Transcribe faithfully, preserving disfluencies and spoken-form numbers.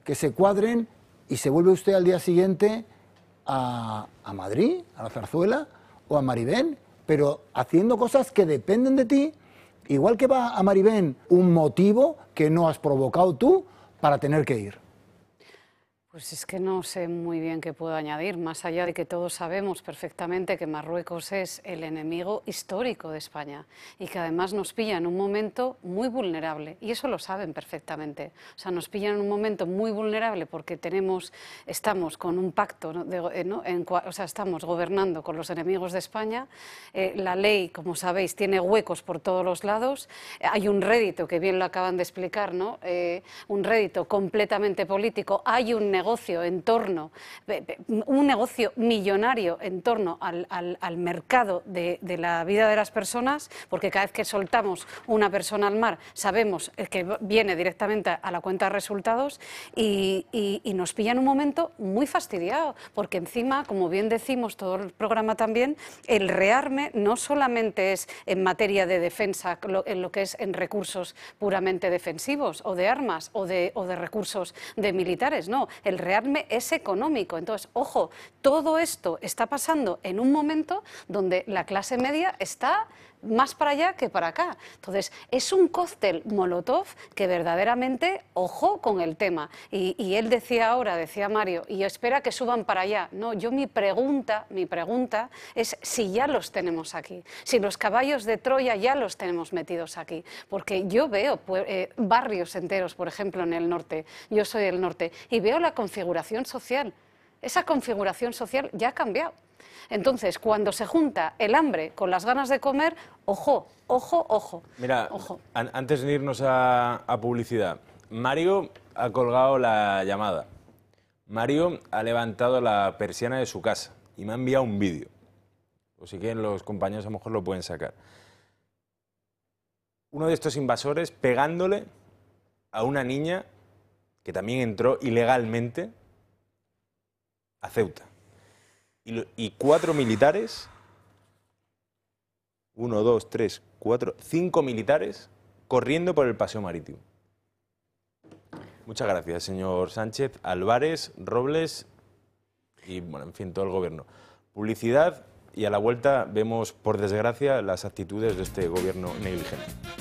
que se cuadren y se vuelve usted al día siguiente a, a Madrid, a la Zarzuela o a Maribén, pero haciendo cosas que dependen de ti, igual que va a Maribén un motivo que no has provocado tú para tener que ir. Pues es que no sé muy bien qué puedo añadir, más allá de que todos sabemos perfectamente que Marruecos es el enemigo histórico de España y que además nos pilla en un momento muy vulnerable, y eso lo saben perfectamente. O sea, nos pilla en un momento muy vulnerable porque tenemos, estamos con un pacto, ¿no? De, ¿no? En, o sea, estamos gobernando con los enemigos de España, eh, la ley, como sabéis, tiene huecos por todos los lados, hay un rédito, que bien lo acaban de explicar, ¿no? Eh, un rédito completamente político, hay un negocio negocio en torno, un negocio millonario en torno al, al, al mercado de, de la vida de las personas, porque cada vez que soltamos una persona al mar sabemos que viene directamente a la cuenta de resultados y, y, y nos pilla en un momento muy fastidiado, porque encima, como bien decimos todo el programa también, el rearme no solamente es en materia de defensa, en lo que es en recursos puramente defensivos o de armas o de, o de recursos de militares, no, el rearme es económico. Entonces, ojo, todo esto está pasando en un momento donde la clase media está más para allá que para acá. Entonces, es un cóctel molotov que verdaderamente, ojo con el tema. Y, y él decía ahora, decía Mario, y espera que suban para allá. No, yo mi pregunta, mi pregunta es si ya los tenemos aquí, si los caballos de Troya ya los tenemos metidos aquí. Porque yo veo eh, barrios enteros, por ejemplo, en el norte, yo soy del norte, y veo la configuración social. Esa configuración social ya ha cambiado. Entonces, cuando se junta el hambre con las ganas de comer, ojo, ojo, ojo. Mira, ojo. An antes de irnos a, a publicidad, Mario ha colgado la llamada. Mario ha levantado la persiana de su casa y me ha enviado un vídeo. O si quieren los compañeros a lo mejor lo pueden sacar. Uno de estos invasores pegándole a una niña que también entró ilegalmente a Ceuta. Y, y cuatro militares, uno, dos, tres, cuatro, cinco militares corriendo por el paseo marítimo. Muchas gracias, señor Sánchez, Álvarez, Robles y, bueno, en fin, todo el gobierno. Publicidad y a la vuelta vemos, por desgracia, las actitudes de este gobierno negligente.